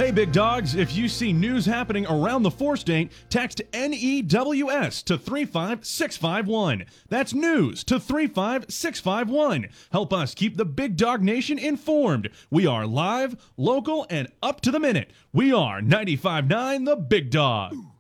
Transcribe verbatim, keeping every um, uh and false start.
Hey, big dogs, if you see news happening around the four-state, text N E W S to three five six five one. That's news to three five six five one. Help us keep the Big Dog Nation informed. We are live, local, and up to the minute. We are ninety-five point nine The Big Dog.